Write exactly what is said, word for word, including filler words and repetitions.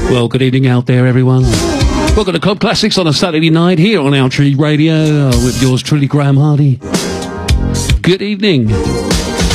Well, good evening out there, everyone. Welcome to Club Classics on a Saturday night here on Our Tree Radio uh, with yours truly, Graham Hardy. Good evening.